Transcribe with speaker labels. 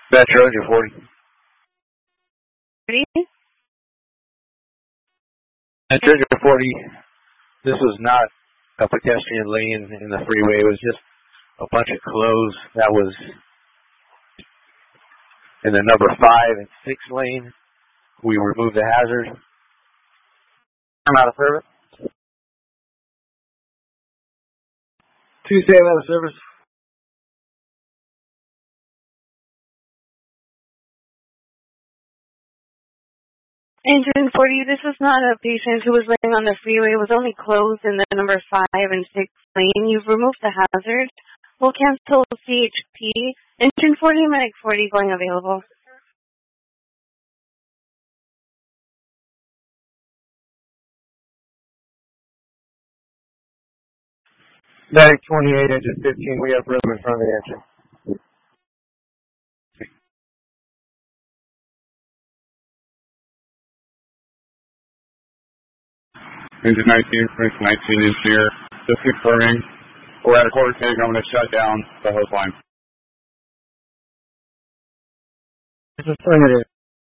Speaker 1: Metro, engine 40.
Speaker 2: 30?
Speaker 1: Metro, engine 40. This was not a pedestrian lane in the freeway. It was just a bunch of clothes that was in the number 5 and 6 lane. We removed the hazard. I'm out of service. Tuesday, I'm out of service.
Speaker 2: Engine 40, this was not a patient who was laying on the freeway. It was only closed in the number 5 and 6 lane. You've removed the hazard. We'll cancel CHP. Engine 40, Medic 40 going available.
Speaker 1: Medic 28, engine 15. We have room in front of the engine.
Speaker 3: Engine 19, Prince 19 engineer, just confirming, we're at a quarter tank, I'm going to shut down the hose line.
Speaker 1: This is affirmative.